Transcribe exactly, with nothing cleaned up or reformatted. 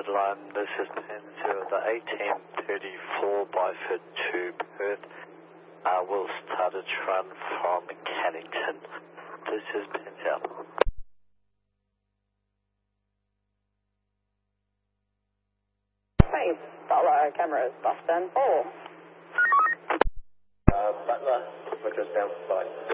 Buford line, this is Penzil, the eighteen thirty-four Byford to Perth uh, will start its run from Cannington. This is Penzil. Hey, follow cameras, bus stand four. Uh, Butler, we're just down the side.